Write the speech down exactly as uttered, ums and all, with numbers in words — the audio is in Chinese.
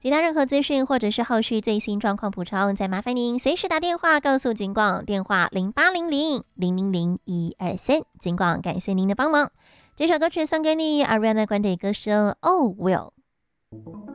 其他任何资讯或者是后续最新状况补充，再麻烦您随时打电话告诉警广，电话零八零零零零零一二三。警广感谢您的帮忙。这首歌曲送给你 ，Ariana Grande 歌声《Oh Will》。